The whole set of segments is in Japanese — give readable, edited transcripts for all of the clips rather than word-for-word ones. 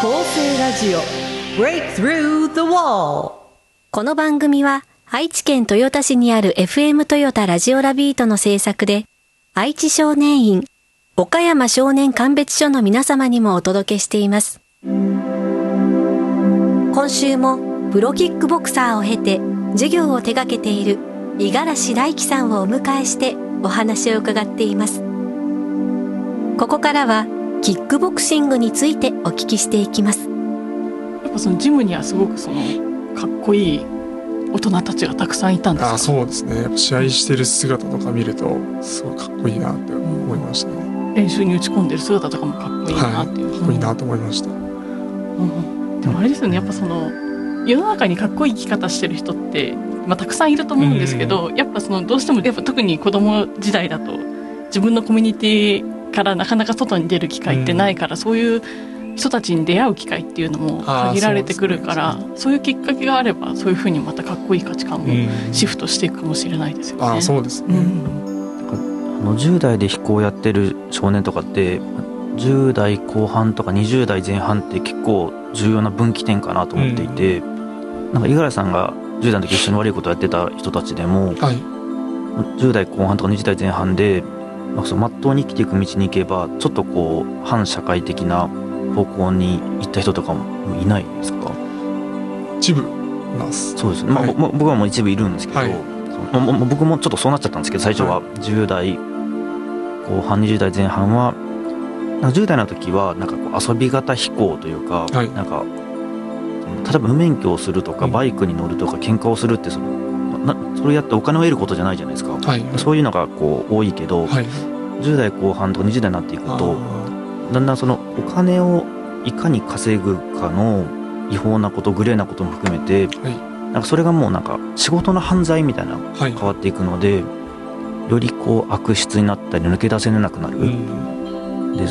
厚生ラジオ Breakthrough the Wall。 この番組は愛知県豊田市にある FM 豊田ラジオラビートの制作で、愛知少年院、岡山少年鑑別所の皆様にもお届けしています。今週もプロキックボクサーを経て授業を手掛けている五十嵐大樹さんをお迎えしてお話を伺っています。ここからはキックボクシングについてお聞きしていきます。 やっぱそのジムにはすごくかっこいい大人たちがたくさんいたんですか？ そうですね。やっぱ試合してる姿とか見るとすごいかっこいいなって思いましたね。 練習に打ち込んでる姿とかもかっこいいなっていう、 かっこいいなと思いました。 でもあれですよね、やっぱ世の中にかっこいい生き方してる人って、たくさんいると思うんですけど、やっぱどうしてもやっぱ特に子供時代だと自分のコミュニティからなかなか外に出る機会ってないから、そういう人たちに出会う機会っていうのも限られてくるから、そういうきっかけがあればそういうふうにまたかっこいい価値観もシフトしていくかもしれないですよね。 そうですね。 10代で飛行やってる少年とかって10代後半とか20代前半って結構重要な分岐点かなと思っていて、なんか五十嵐さんが10代の時一緒に悪いことをやってた人たちでも、10代後半とか20代前半でまっとうに生きていく道に行けばちょっと反社会的な方向に行った人とかもいないですか？ 一部います。 そうですね、僕はもう一部いるんですけど、僕もちょっとそうなっちゃったんですけど、最初は10代後半20代前半は10代の時は遊び型飛行というか、例えば無免許をするとかバイクに乗るとか喧嘩をするってそれやってお金を得ることじゃないじゃないですか、そういうのが多いけど、10代後半とか20代になっていくとだんだんお金をいかに稼ぐかの違法なことグレーなことも含めて、それがもう仕事の犯罪みたいな変わっていくので、より悪質になったり抜け出せなくなる、で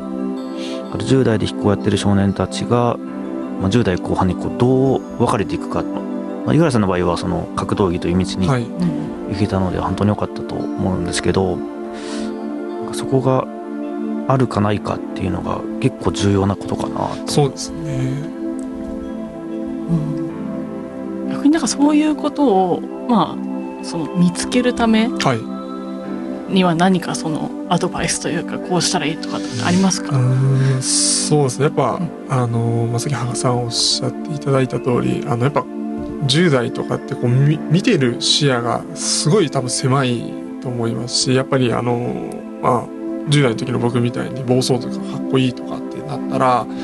10代で飛行やってる少年たちが、10代後半にどう分かれていくか、五十嵐さんの場合は格闘技という道に行けたので本当に良かったと思うんですけど、そこがあるかないかっていうのが結構重要なことかなと。 そうですね、 逆にそういうことを見つけるためには何かアドバイスというかこうしたらいいとかってありますか？ そうですね。やっぱさっき羽賀さんおっしゃっていただいた通り、やっぱ10代とかって見てる視野がすごい多分狭いと思いますし、やっぱり10代の時の僕みたいに暴走とかかっこいいとかってなったら